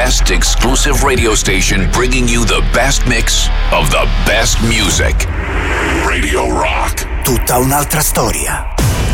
best exclusive radio station bringing you the best mix of the best music. Radio Rock. Tutta un'altra storia.